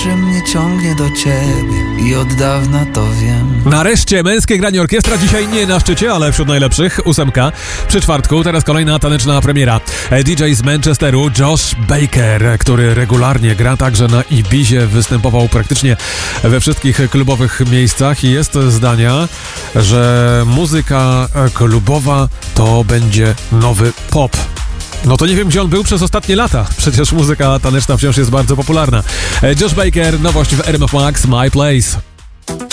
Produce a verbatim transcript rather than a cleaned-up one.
że mnie ciągnie do ciebie i od dawna to wiem. Nareszcie męskie granie orkiestra, dzisiaj nie na szczycie, ale wśród najlepszych, ósemka przy czwartku, teraz kolejna taneczna premiera. D J z Manchesteru, Josh Baker, który regularnie gra także na Ibizie, występował praktycznie we wszystkich klubowych miejscach i jest zdania, że muzyka klubowa to będzie nowy pop. No to nie wiem, gdzie on był przez ostatnie lata. Przecież muzyka taneczna wciąż jest bardzo popularna. Josh Baker, nowość w R M F Max, My Place.